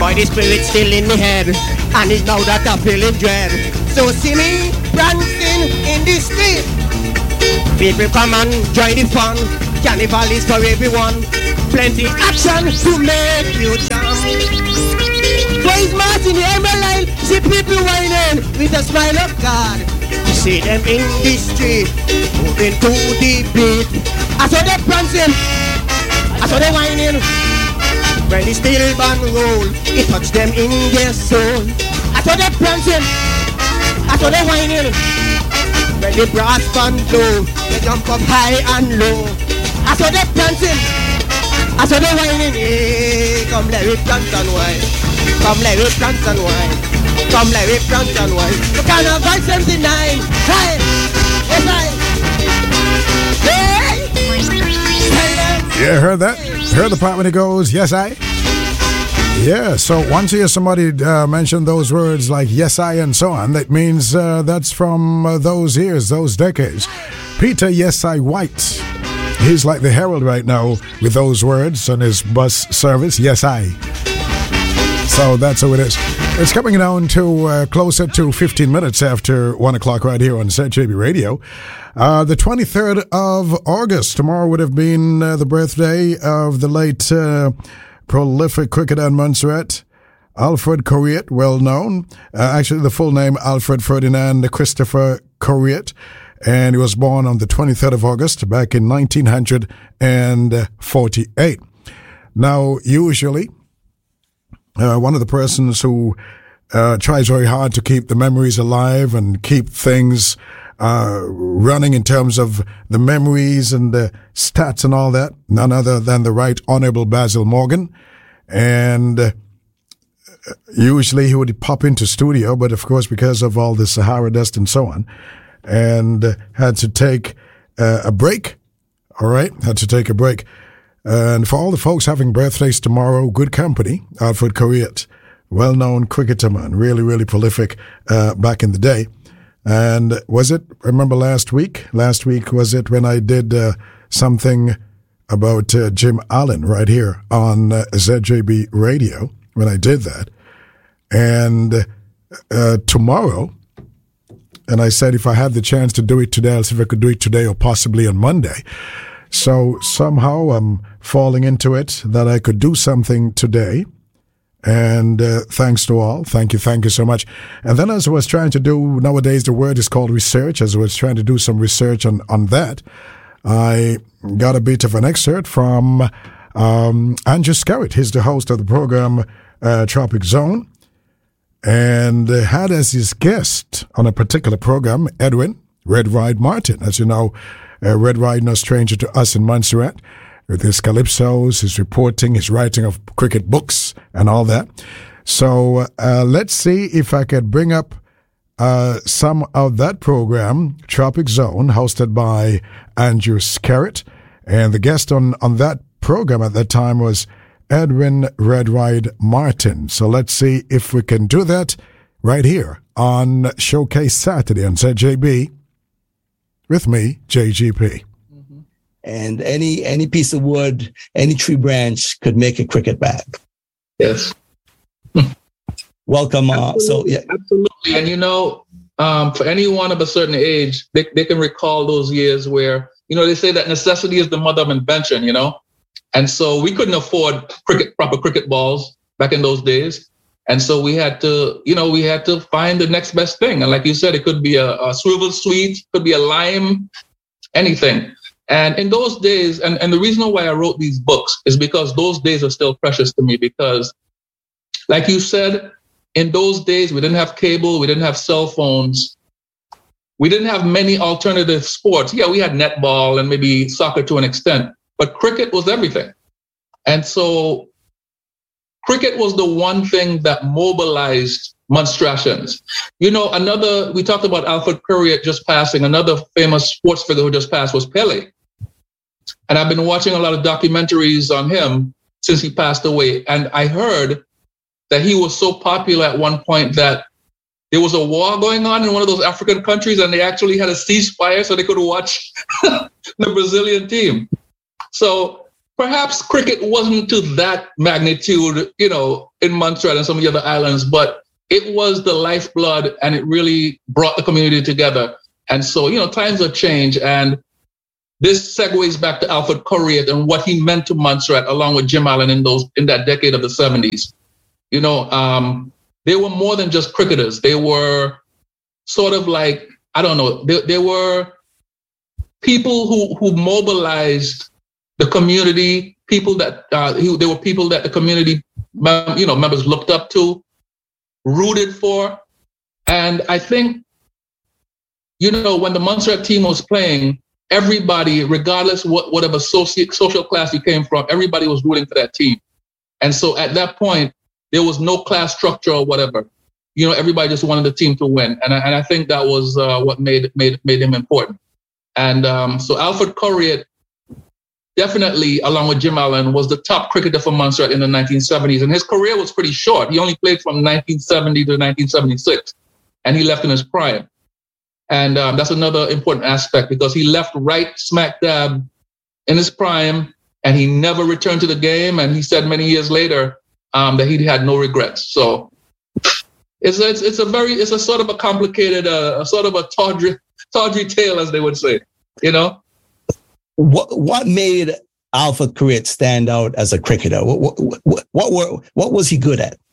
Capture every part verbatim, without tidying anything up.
Boy, the spirit's still in the head, and it's now that I'm feeling dread. So see me prancing in the street. People come and join the fun. Carnival is for everyone. Plenty action to make you jump. Boys marching the emerald line. See people whining with a smile of God. You see them in the street, moving to the beat. I saw them prancing, I saw them whining. When the steel band roll, it touched them in their soul. I saw them prancing, I saw them whining. When the brass band blow, they jump up high and low. I saw them prancing, I saw them whining. Hey, come let it prance and whine. Come let it prance and whine. Come let it prance and whine. You can't avoid seventy-nine. Hey, yes I. Hey, yeah, heard that? Heard the part when it goes, yes I? Yeah, so once you hear somebody uh, mention those words like yes I and so on, that means uh, that's from uh, those years, those decades. Peter Yes I White. He's like the herald right now with those words on his bus service, yes I. So that's how it is. It's coming down to uh, closer to fifteen minutes after one o'clock right here on Z J B Radio. Uh, the twenty-third of August, tomorrow would have been uh, the birthday of the late uh, prolific cricketer in Montserrat, Alfred Corriett, well known. Uh, actually, the full name, Alfred Ferdinand Christopher Corriett. And he was born on the twenty-third of August back in nineteen forty-eight. Now, usually, uh, one of the persons who uh, tries very hard to keep the memories alive and keep things uh, running in terms of the memories and the stats and all that, none other than the Right Honorable Basil Morgan. And uh, usually he would pop into studio, but of course, because of all the Sahara dust and so on, and uh, had to take uh, a break. All right, had to take a break. And for all the folks having birthdays tomorrow, good company. Alfred Corriett, well-known cricketer man, really, really prolific uh, back in the day. And was it, remember last week? Last week, was it when I did uh, something about uh, Jim Allen right here on uh, Z J B Radio, when I did that. And uh, tomorrow, and I said if I had the chance to do it today, I'll see if I could do it today or possibly on Monday. So somehow I'm falling into it that I could do something today. And uh, thanks to all. Thank you. Thank you so much. And then as I was trying to do, nowadays the word is called research. As I was trying to do some research on, on that, I got a bit of an excerpt from um, Andrew Skerritt. He's the host of the program uh, Tropic Zone. And uh, had as his guest on a particular program, Edwin Red Ride Martin. As you know, uh, Red Ride no stranger to us in Montserrat, with his calypsos, his reporting, his writing of cricket books, and all that. So uh, let's see if I could bring up uh, some of that program, Tropic Zone, hosted by Andrew Skerritt. And the guest on, on that program at that time was Edwin Red Ride Martin. So let's see if we can do that right here on Showcase Saturday on Z J B with me, J G P. And any any piece of wood, any tree branch could make a cricket bat. Yes. Welcome. Uh, so yeah, absolutely. And you know, um, for anyone of a certain age, they they can recall those years where, you know, they say that necessity is the mother of invention. You know, and so we couldn't afford cricket proper cricket balls back in those days, and so we had to, you know, we had to find the next best thing. And like you said, it could be a, a swivel sweet, could be a lime, anything. And in those days, and, and the reason why I wrote these books is because those days are still precious to me because, like you said, in those days, we didn't have cable, we didn't have cell phones, we didn't have many alternative sports. Yeah, we had netball and maybe soccer to an extent, but cricket was everything. And so cricket was the one thing that mobilized Monstratians. You know, another, we talked about Alfred Corriett just passing, another famous sports figure who just passed was Pele. And I've been watching a lot of documentaries on him since he passed away. And I heard that he was so popular at one point that there was a war going on in one of those African countries and they actually had a ceasefire so they could watch the Brazilian team. So perhaps cricket wasn't to that magnitude, you know, in Montreal and some of the other islands, but it was the lifeblood and it really brought the community together. And so, you know, times have changed, and this segues back to Alfred Corriett and what he meant to Montserrat along with Jim Allen in those in that decade of the seventies. You know, um, they were more than just cricketers. They were sort of like, I don't know, they, they were people who who mobilized the community, people that uh, who, they were people that the community, you know, members looked up to, rooted for. And I think, you know, when the Montserrat team was playing, everybody, regardless what whatever soci- social class you came from, everybody was rooting for that team. And so at that point, there was no class structure or whatever. You know, everybody just wanted the team to win. And I, and I think that was uh, what made made made him important. And um, so Alfred Corriett, definitely, along with Jim Allen, was the top cricketer for Montserrat in the nineteen seventies. And his career was pretty short. He only played from nineteen seventy to nineteen seventy-six, and he left in his prime. And um, that's another important aspect, because he left right smack dab in his prime, and he never returned to the game. And he said many years later um, that he had no regrets. So it's a, it's, it's a very, it's a sort of a complicated, uh, a sort of a tawdry, tawdry tale, as they would say, you know? What what made Alfred Corriett stand out as a cricketer? What what what, were, what was he good at?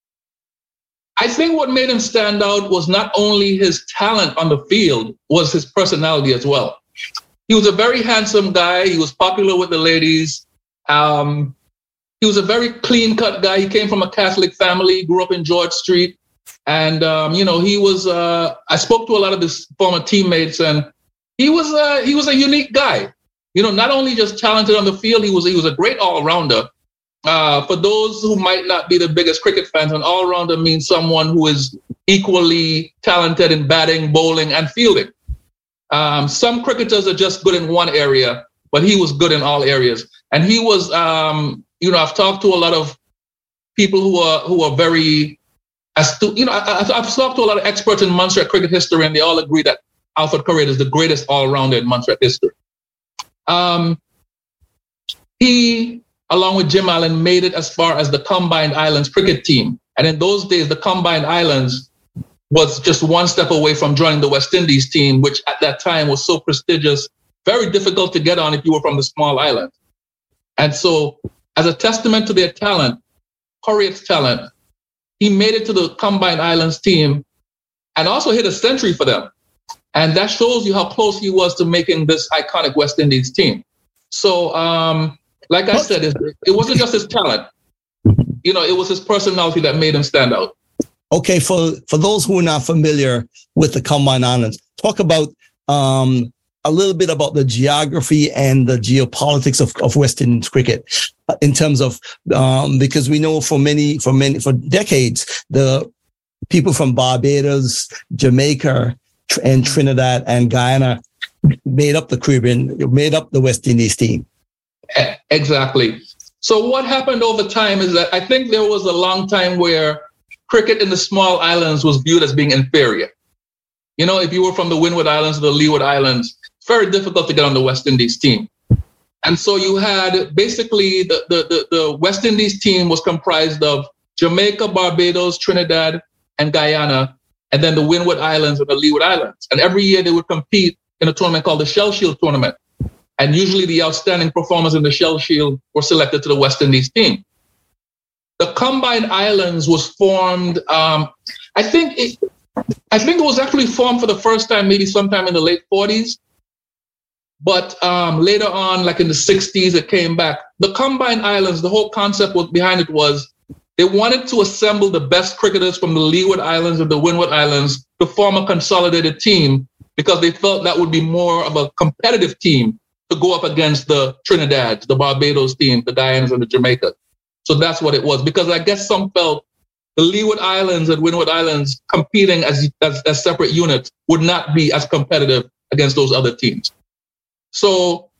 I think what made him stand out was not only his talent on the field, was his personality as well. He was a very handsome guy. He was popular with the ladies. Um, he was a very clean-cut guy. He came from a Catholic family, grew up in George Street. And, um, you know, he was, uh, I spoke to a lot of his former teammates, and he was, uh, he was a unique guy. You know, not only just talented on the field, he was, he was a great all-rounder. Uh, for those who might not be the biggest cricket fans, an all-rounder means someone who is equally talented in batting, bowling, and fielding. Um, some cricketers are just good in one area, but he was good in all areas. And he was, um, you know, I've talked to a lot of people who are who are very astute. You know, I, I've talked to a lot of experts in Montserrat cricket history, and they all agree that Alfred Corriett is the greatest all-rounder in Montserrat history. Um, he, along with Jim Allen, made it as far as the Combined Islands cricket team. And in those days, the Combined Islands was just one step away from joining the West Indies team, which at that time was so prestigious, very difficult to get on if you were from the small island. And so, as a testament to their talent, Corriett's talent, he made it to the Combined Islands team and also hit a century for them. And that shows you how close he was to making this iconic West Indies team. So, um, like I said, it, it wasn't just his talent. You know, it was his personality that made him stand out. Okay, for, for those who are not familiar with the Combined Islands, talk about um, a little bit about the geography and the geopolitics of, of West Indies cricket in terms of, um, because we know for many, for many, for decades, the people from Barbados, Jamaica, and Trinidad and Guyana made up the Caribbean, made up the West Indies team. Exactly. So what happened over time is that I think there was a long time where cricket in the small islands was viewed as being inferior. You know, if you were from the Windward Islands or the Leeward Islands, it's very difficult to get on the West Indies team. And so you had basically the, the, the, the West Indies team was comprised of Jamaica, Barbados, Trinidad, and Guyana, and then the Windward Islands and the Leeward Islands. And every year they would compete in a tournament called the Shell Shield Tournament. And usually the outstanding performers in the Shell Shield were selected to the West Indies team. The Combined Islands was formed, um, I think it, I think it was actually formed for the first time, maybe sometime in the late forties. But um, later on, like in the sixties, it came back. The Combined Islands, the whole concept was, behind it was they wanted to assemble the best cricketers from the Leeward Islands and the Windward Islands to form a consolidated team, because they felt that would be more of a competitive team to go up against the Trinidad, the Barbados team, the Guyanas, and the Jamaica. So that's what it was, because I guess some felt the Leeward Islands and Windward Islands competing as, as, as separate units would not be as competitive against those other teams. So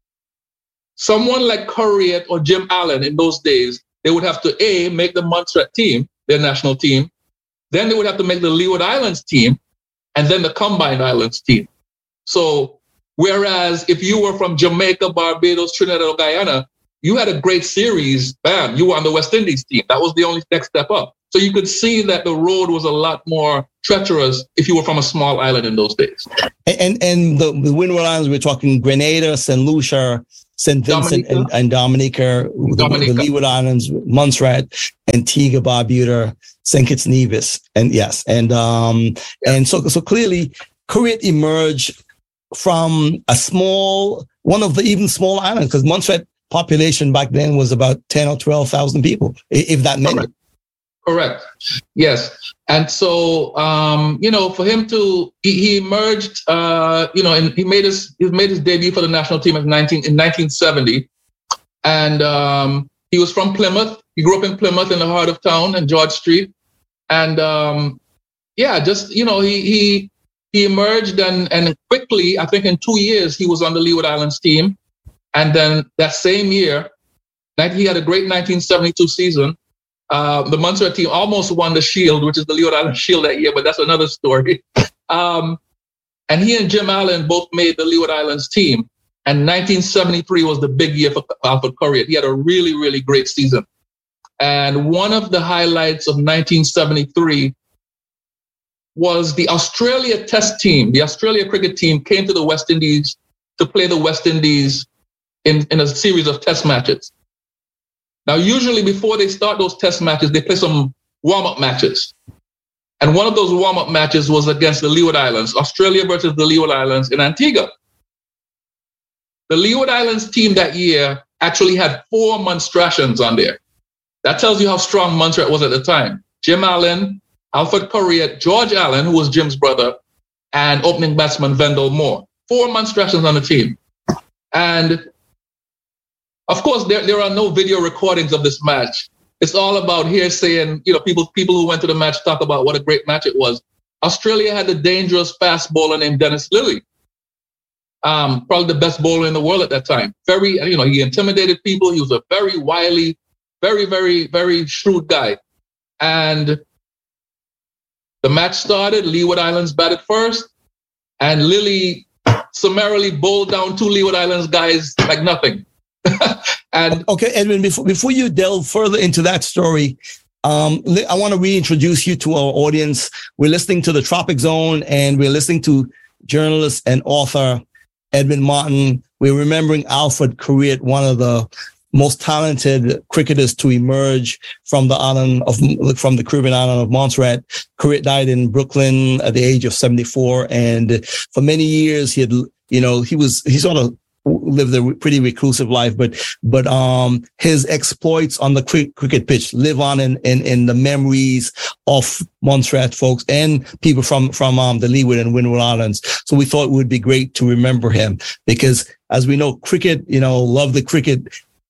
someone like Corriett or Jim Allen in those days, they would have to, A, make the Montserrat team, their national team. Then they would have to make the Leeward Islands team, and then the Combined Islands team. So whereas if you were from Jamaica, Barbados, Trinidad, or Guyana, you had a great series, bam, you were on the West Indies team. That was the only next step up. So you could see that the road was a lot more treacherous if you were from a small island in those days. And and, and the, the Windward Islands, we're talking Grenada, Saint Lucia, Saint Vincent, Dominica. and, and Dominica, Dominica. The, the Leeward Islands, Montserrat, Antigua, Barbuda, Saint Kitts Nevis, and yes, and um, Yeah. and so so clearly, Korea emerged from a small, one of the even small islands, because Montserrat population back then was about ten or twelve thousand people, if that many. Correct. Correct. Yes. And so, um, you know, for him to, he, he emerged, uh, you know, and he made his, he made his debut for the national team in nineteen, in nineteen seventy. And um, he was from Plymouth. He grew up in Plymouth in the heart of town in George Street. And um, yeah, just, you know, he, he, he emerged and, and quickly, I think in two years, he was on the Leeward Islands team. And then that same year, he had a great nineteen seventy-two season. Uh, the Montserrat team almost won the Shield, which is the Leeward Islands Shield that year, but that's another story. um, and he and Jim Allen both made the Leeward Islands team. And nineteen seventy-three was the big year for Alfred Corriett. He had a really, really great season. And one of the highlights of nineteen seventy-three was the Australia Test team. The Australia cricket team came to the West Indies to play the West Indies in, in a series of test matches. Now, usually before they start those test matches, they play some warm-up matches. And one of those warm-up matches was against the Leeward Islands, Australia versus the Leeward Islands in Antigua. The Leeward Islands team that year actually had four Monstratians on there. That tells you how strong Montserrat was at the time. Jim Allen, Alfred Corriett, George Allen, who was Jim's brother, and opening batsman Vendell Moore. Four Monstratians on the team. And of course, there, there are no video recordings of this match. It's all about hearsay and, you know, people people who went to the match talk about what a great match it was. Australia had a dangerous fast bowler named Dennis Lilly. Um, probably the best bowler in the world at that time. Very, you know, he intimidated people. He was a very wily, very, very, very shrewd guy. And the match started. Leeward Islands batted first. And Lilly summarily bowled down two Leeward Islands guys like nothing. And okay, Edwin, before before you delve further into that story, um, I want to reintroduce you to our audience. We're listening to the Tropic Zone, and we're listening to journalist and author Edwin Martin. We're remembering Alfred Corriett, one of the most talented cricketers to emerge from the island of from the Caribbean island of Montserrat. Corriett died in Brooklyn at the age of seventy-four, and for many years he had, you know, he was he sort of lived a pretty reclusive life, but but um his exploits on the cri- cricket pitch live on in, in in the memories of Montserrat folks and people from from um the Leeward and Windward Islands. So we thought it would be great to remember him, because as we know, cricket, you know, love the cricket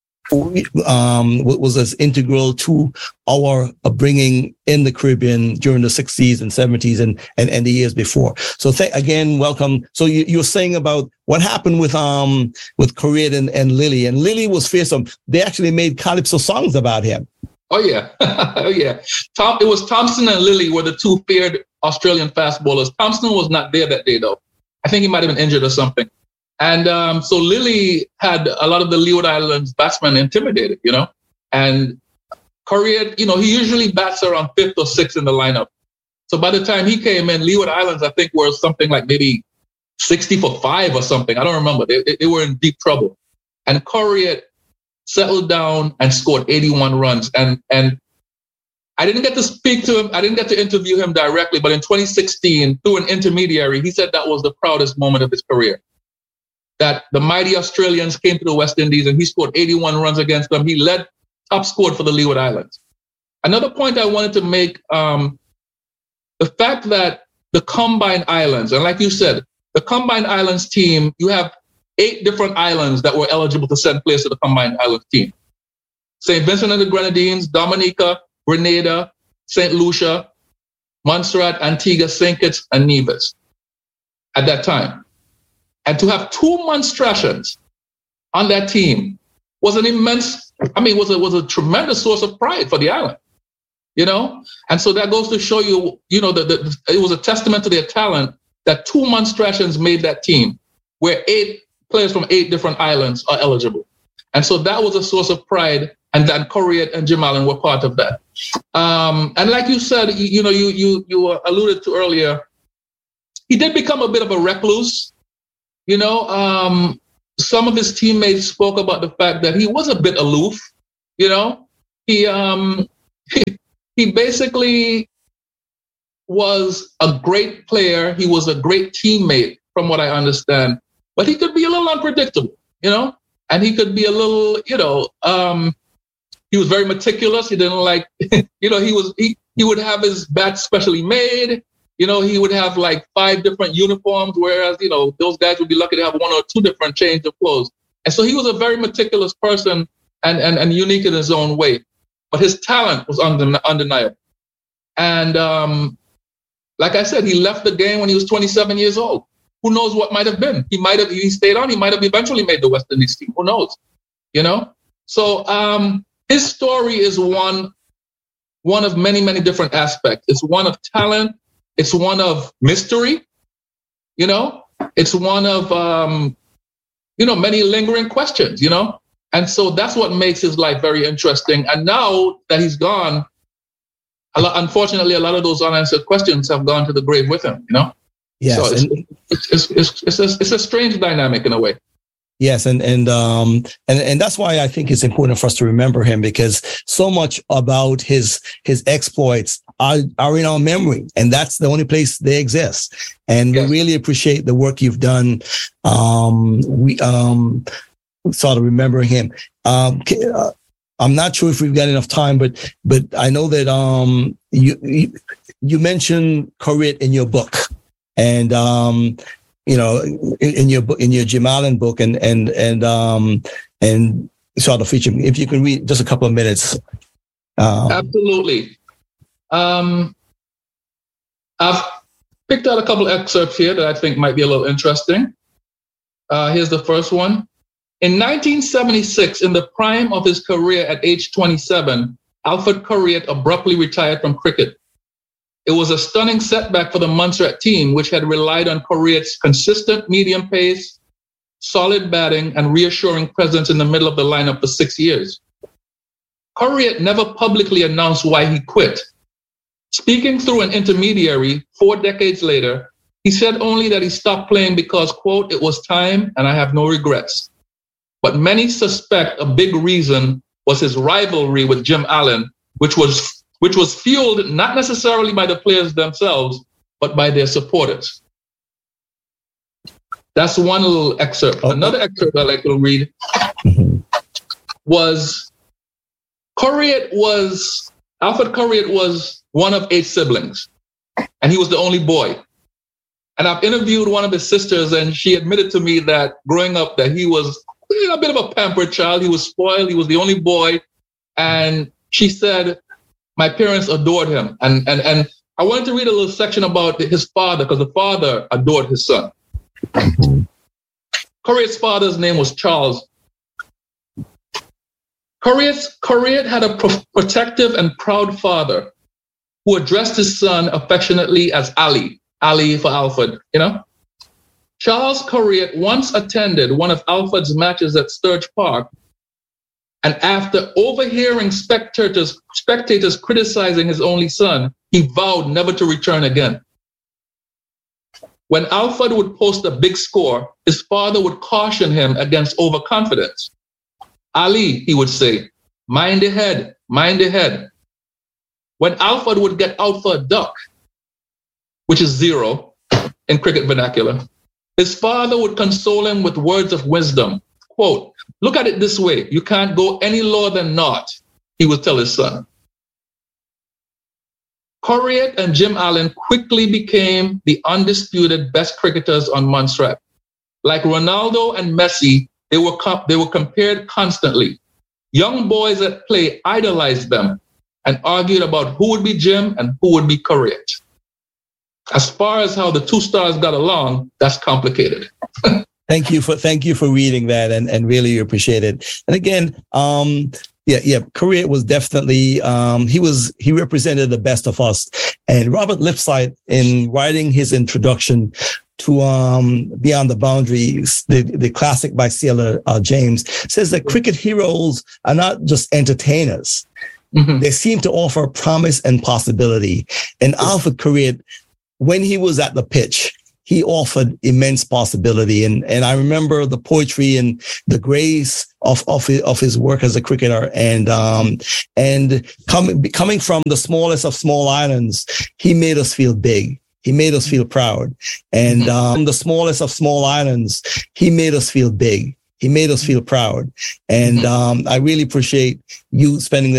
um was as integral to our upbringing in the Caribbean during the sixties and seventies and and, and the years before. So th- again, welcome. So you, you were saying about what happened with um with Corriett and, and Lilly, and Lilly was fearsome. They actually made calypso songs about him. Oh yeah, oh yeah. Tom, it was Thompson and Lilly were the two feared Australian fast bowlers. Thompson was not there that day though. I think he might have been injured or something. And um, so Lilly had a lot of the Leeward Islands batsmen intimidated, you know. And Corriett, you know, he usually bats around fifth or sixth in the lineup. So by the time he came in, Leeward Islands, I think, were something like maybe sixty for five or something. I don't remember. They, they were in deep trouble. And Corriett settled down and scored eighty-one runs. And and I didn't get to speak to him. I didn't get to interview him directly. But in twenty sixteen, through an intermediary, he said that was the proudest moment of his career. That the mighty Australians came to the West Indies and he scored eighty-one runs against them. He led, top scored for the Leeward Islands. Another point I wanted to make, um, the fact that the Combined Islands, and like you said, the Combined Islands team, you have eight different islands that were eligible to send players to the Combined Islands team. Saint Vincent and the Grenadines, Dominica, Grenada, Saint Lucia, Montserrat, Antigua, Saint Kitts, and Nevis at that time. And to have two Monstratians on that team was an immense, I mean, was a, was a tremendous source of pride for the island, you know? And so that goes to show you, you know, that it was a testament to their talent that two Monstratians made that team, where eight players from eight different islands are eligible. And so that was a source of pride, and that Corriette and Jim Allen were part of that. Um, and like you said, you, you know, you you you alluded to earlier, he did become a bit of a recluse. You know, um, some of his teammates spoke about the fact that he was a bit aloof. You know, he um, he, he basically was a great player. He was a great teammate, from what I understand, but he could be a little unpredictable. You know, and he could be a little, you know, um, he was very meticulous. He didn't like, you know, he was he he would have his bats specially made. You know, he would have like five different uniforms, whereas, you know, those guys would be lucky to have one or two different change of clothes. And so he was a very meticulous person and, and, and unique in his own way. But his talent was undeni- undeniable. And um, like I said, he left the game when he was twenty-seven years old. Who knows what might have been? He might have, he stayed on, he might have eventually made the West Indies team. Who knows? You know? So um, his story is one, one of many, many different aspects. It's one of talent. It's one of mystery, you know, it's one of, um, you know, many lingering questions, you know, and so that's what makes his life very interesting. And now that he's gone, a lot, unfortunately, a lot of those unanswered questions have gone to the grave with him, you know. Yes, so it's, and- it's, it's, it's, it's, a, it's a strange dynamic in a way. Yes, and and um and and that's why I think it's important for us to remember him, because so much about his his exploits are are in our memory, and that's the only place they exist. And yes. We really appreciate the work you've done. Um, we um sort of remembering him. Um, uh, I'm not sure if we've got enough time, but but I know that um you you, you mentioned Corriette in your book, and um. You know, in, in your book, in your Jim Allen book, and and and um and sort of feature. If you can read just a couple of minutes. Um, Absolutely. Um, I've picked out a couple of excerpts here that I think might be a little interesting. Uh, here's the first one. In nineteen seventy-six, in the prime of his career at age twenty-seven, Alfred Corriette abruptly retired from cricket. It was a stunning setback for the Montserrat team, which had relied on Corriette's consistent medium pace, solid batting, and reassuring presence in the middle of the lineup for six years. Corriette never publicly announced why he quit. Speaking through an intermediary four decades later, he said only that he stopped playing because, quote, it was time and I have no regrets. But many suspect a big reason was his rivalry with Jim Allen, which was which was fueled not necessarily by the players themselves, but by their supporters. That's one little excerpt. Another excerpt I like to read was Corriette was, Alfred Corriette was one of eight siblings, and he was the only boy. And I've interviewed one of his sisters, and she admitted to me that growing up that he was you know, a bit of a pampered child. He was spoiled. He was the only boy. And she said, my parents adored him. And, and, and I wanted to read a little section about his father, because the father adored his son. Corriette's father's name was Charles. Corriette, Corriette had a pro- protective and proud father who addressed his son affectionately as Ali, Ali for Alfred, you know? Charles Corriette once attended one of Alfred's matches at Sturge Park, and after overhearing spectators, spectators criticizing his only son, he vowed never to return again. When Alfred would post a big score, his father would caution him against overconfidence. Ali, he would say, mind the head, mind the head. When Alfred would get out for a duck, which is zero in cricket vernacular, his father would console him with words of wisdom. Quote, look at it this way, you can't go any lower than naught, he would tell his son. Corriette and Jim Allen quickly became the undisputed best cricketers on Montserrat. Like Ronaldo and Messi, they were, comp- they were compared constantly. Young boys at play idolized them and argued about who would be Jim and who would be Corriette. As far as how the two stars got along, that's complicated. Thank you for thank you for reading that, and, and really appreciate it. And again, um, yeah, yeah, Corriette was definitely um, he was he represented the best of us. And Robert Lipsyte, in writing his introduction to um, Beyond the Boundaries, the, the classic by Sailor uh, James, says that cricket heroes are not just entertainers. Mm-hmm. They seem to offer promise and possibility. And Alfred Correa, when he was at the pitch, he offered immense possibility. And, and I remember the poetry and the grace of, of, his, of his work as a cricketer. And, um, and coming, coming from the smallest of small islands, he made us feel big. He made us feel proud. And, um, the smallest of small islands, he made us feel big. He made us feel proud. And, um, I really appreciate you spending the